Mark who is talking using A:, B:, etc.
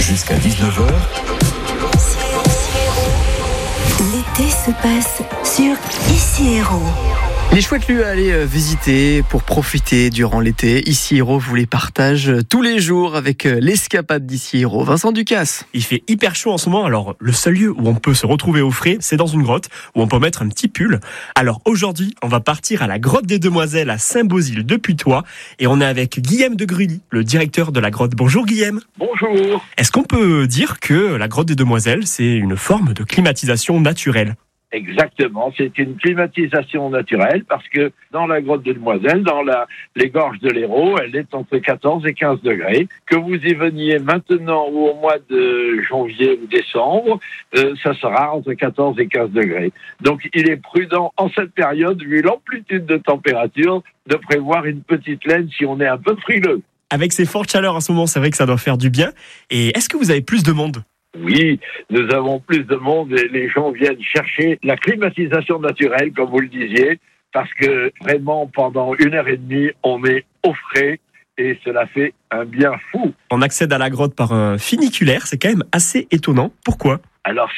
A: Jusqu'à 19h.
B: L'été se passe sur Ici Héros.
C: Il est chouette lieu à aller visiter pour profiter durant l'été. Ici Héros vous les partage tous les jours avec l'escapade d'Ici Héros. Vincent Ducasse.
D: Il fait hyper chaud en ce moment, alors le seul lieu où on peut se retrouver au frais, c'est dans une grotte où on peut mettre un petit pull. Alors aujourd'hui, on va partir à la grotte des Demoiselles à Saint-Beauzile de Putois et on est avec Guillaume de Grully, le directeur de la grotte. Bonjour Guillaume.
E: Bonjour.
D: Est-ce qu'on peut dire que la grotte des Demoiselles, c'est une forme de climatisation naturelle ?
E: Exactement, c'est une climatisation naturelle parce que dans la grotte des Demoiselles, dans les gorges de l'Hérault, elle est entre 14 et 15 degrés. Que vous y veniez maintenant ou au mois de janvier ou décembre, ça sera entre 14 et 15 degrés. Donc il est prudent en cette période, vu l'amplitude de température, de prévoir une petite laine si on est un peu frileux.
D: Avec ces fortes chaleurs en ce moment, c'est vrai que ça doit faire du bien. Et est-ce que vous avez plus de monde ?
E: Oui, nous avons plus de monde et les gens viennent chercher la climatisation naturelle, comme vous le disiez, parce que vraiment, pendant 1h30, on est au frais et cela fait un bien fou.
D: On accède à la grotte par un funiculaire, c'est quand même assez étonnant. Pourquoi ?
E: Alors,